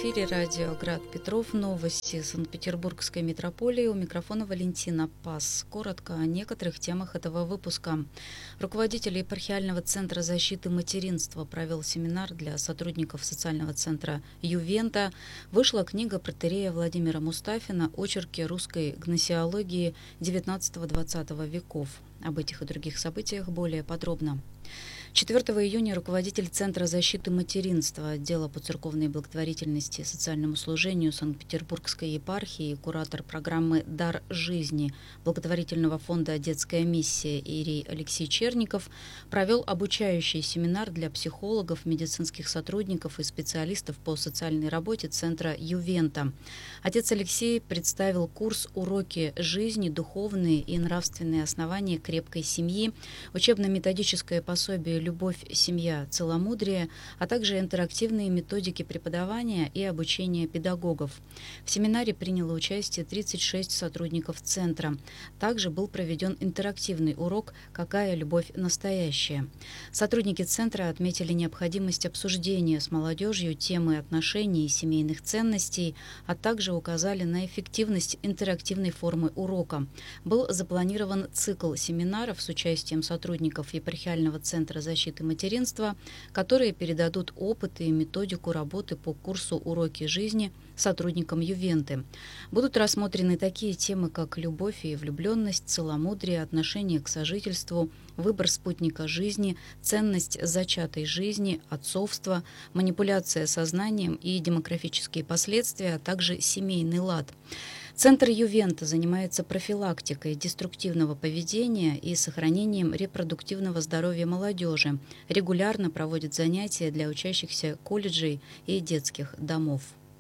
эфире радио «Град Петров». Новости Санкт-Петербургской метрополии. У микрофона Валентина Пас. Коротко о некоторых темах этого выпуска. Руководитель епархиального центра защиты материнства провел семинар для сотрудников социального центра «Ювента». Вышла книга протоиерея Владимира Мустафина «Очерки русской гносеологии XIX-XX веков». Об этих и других событиях более подробно. 4 июня руководитель Центра защиты материнства отдела по церковной благотворительности и социальному служению Санкт-Петербургской епархии и куратор программы «Дар жизни» благотворительного фонда «Детская миссия» иерей Алексей Черников провел обучающий семинар для психологов, медицинских сотрудников и специалистов по социальной работе Центра «Ювента». Отец Алексей представил курс «Уроки жизни. Духовные и нравственные основания крепкой семьи», учебно-методическое пособие «Любовь, семья, целомудрие», а также интерактивные методики преподавания и обучения педагогов. В семинаре приняло участие 36 сотрудников Центра. Также был проведен интерактивный урок «Какая любовь настоящая?». Сотрудники Центра отметили необходимость обсуждения с молодежью темы отношений и семейных ценностей, а также указали на эффективность интерактивной формы урока. Был запланирован цикл семинаров с участием сотрудников епархиального центра защиты материнства, которые передадут опыт и методику работы по курсу «Уроки жизни» сотрудникам Ювенты. Будут рассмотрены такие темы, как любовь и влюбленность, целомудрие, отношение к сожительству, выбор спутника жизни, ценность зачатой жизни, отцовство, манипуляция сознанием и демографические последствия, а также семейный лад. Центр Ювента занимается профилактикой деструктивного поведения и сохранением репродуктивного здоровья молодежи, регулярно проводит занятия для учащихся колледжей и детских домов.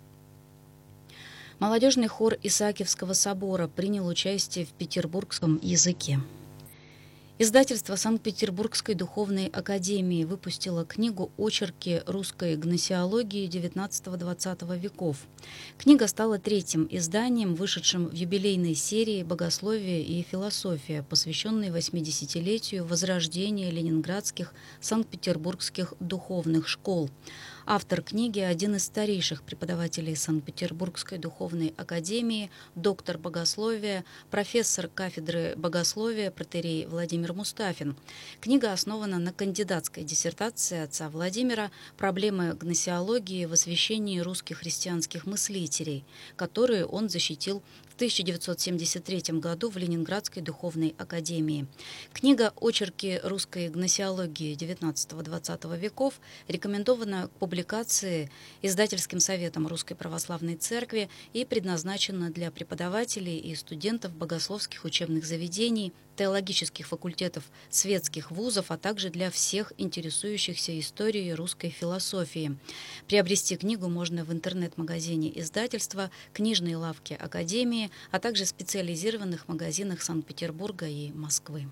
Молодежный хор Исаакиевского собора принял участие в петербургском языке. Издательство Санкт-Петербургской духовной академии выпустило книгу «Очерки русской гносеологии XIX-XX веков». Книга стала третьим изданием, вышедшим в юбилейной серии «Богословие и философия», посвященной 80-летию возрождения ленинградских санкт-петербургских духовных школ. Автор книги – один из старейших преподавателей Санкт-Петербургской духовной академии, доктор богословия, профессор кафедры богословия протоиерей Владимир Мустафин. Книга основана на кандидатской диссертации отца Владимира «Проблемы гносеологии в освящении русских христианских мыслителей», которые он защитил в 1973 году в Ленинградской духовной академии. Книга «Очерки русской гносеологии XIX-XX веков» рекомендована к публикации Издательским советом Русской Православной Церкви и предназначена для преподавателей и студентов богословских учебных заведений, теологических факультетов светских вузов, а также для всех интересующихся историей русской философии. Приобрести книгу можно в интернет-магазине издательства, книжной лавке Академии, а также специализированных магазинах Санкт-Петербурга и Москвы.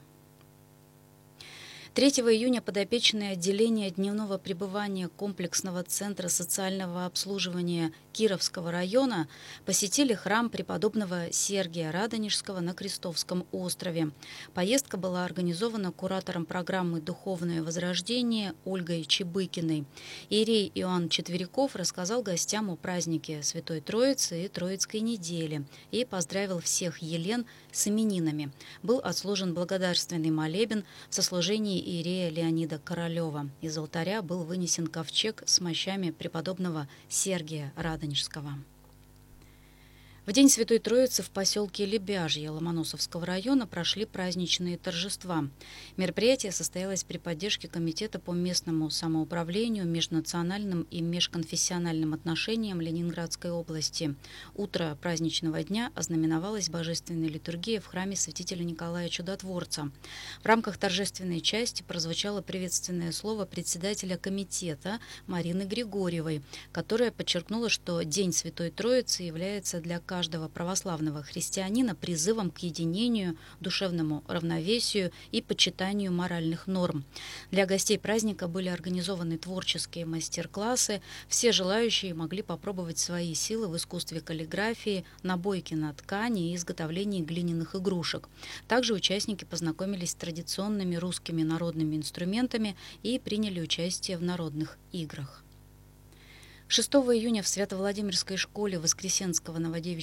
3 июня подопечные отделения дневного пребывания комплексного центра социального обслуживания Кировского района посетили храм преподобного Сергия Радонежского на Крестовском острове. Поездка была организована куратором программы «Духовное возрождение» Ольгой Чебыкиной. Иерей Иоанн Четверяков рассказал гостям о празднике Святой Троицы и Троицкой недели и поздравил всех елен с именинами. Был отслужен благодарственный молебен в сослужении иерея Леонида Королева. Из алтаря был вынесен ковчег с мощами преподобного Сергия Радонежского. В день Святой Троицы в поселке Лебяжье Ломоносовского района прошли праздничные торжества. Мероприятие состоялось при поддержке Комитета по местному самоуправлению, межнациональным и межконфессиональным отношениям Ленинградской области. Утро праздничного дня ознаменовалось божественной литургией в храме святителя Николая Чудотворца. В рамках торжественной части прозвучало приветственное слово председателя комитета Марины Григорьевой, которая подчеркнула, что День Святой Троицы является для каждого православного христианина призывом к единению, душевному равновесию и почитанию моральных норм. Для гостей праздника были организованы творческие мастер-классы. Все желающие могли попробовать свои силы в искусстве каллиграфии, набойки на ткани и изготовлении глиняных игрушек. Также участники познакомились с традиционными русскими народными инструментами и приняли участие в народных играх. 6 июня в Свято-Владимирской школе Воскресенского Новодевичьего